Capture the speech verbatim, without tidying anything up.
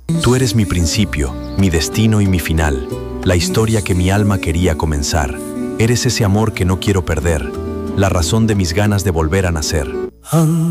Tú eres mi principio, mi destino y mi final, la historia que mi alma quería comenzar. Eres ese amor que no quiero perder, la razón de mis ganas de volver a nacer.